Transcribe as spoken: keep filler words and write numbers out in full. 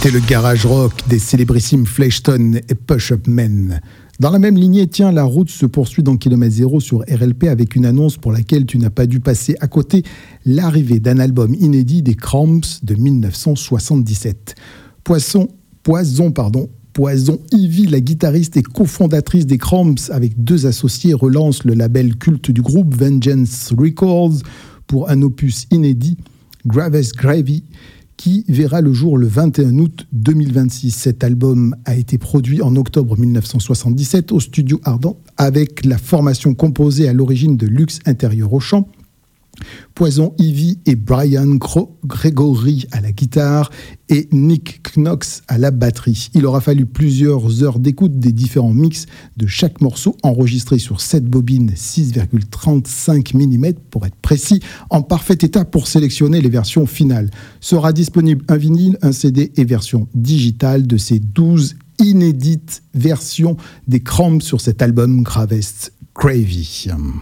C'était le garage rock des célébrissimes Fleshton et Push Up Men. Dans la même lignée, tiens, la route se poursuit dans Kilomètre Zéro sur R L P avec une annonce pour laquelle tu n'as pas dû passer à côté, l'arrivée d'un album inédit des Cramps de dix-neuf cent soixante-dix-sept. Poisson, Poison, pardon, Poison Ivy, la guitariste et cofondatrice des Cramps avec deux associés, relance le label culte du groupe Vengeance Records pour un opus inédit, Gravest Gravy, qui verra le jour le vingt et un août deux mille vingt-six. Cet album a été produit en octobre dix-neuf cent soixante-dix-sept au studio Ardent avec la formation composée à l'origine de Lux Intérieur au chant, Poison Ivy et Brian Gregory à la guitare et Nick Knox à la batterie. Il aura fallu plusieurs heures d'écoute des différents mix de chaque morceau enregistré sur sept bobines six virgule trente-cinq millimètres pour être précis, en parfait état pour sélectionner les versions finales. Sera disponible un vinyle, un C D et version digitale de ces douze inédites versions des Cramps sur cet album Gravest Gravy.